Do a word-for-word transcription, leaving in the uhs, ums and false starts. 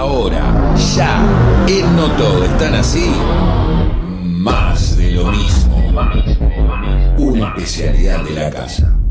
Ahora, ya, en No Todo Están Así, más de lo mismo. Una especialidad de la casa.